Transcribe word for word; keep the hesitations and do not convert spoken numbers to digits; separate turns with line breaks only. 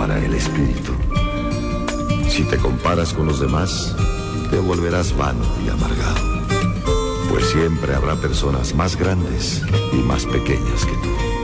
para el espíritu. Si te comparas con los demás, te volverás vano y amargado, pues siempre habrá personas más grandes y más pequeñas que tú.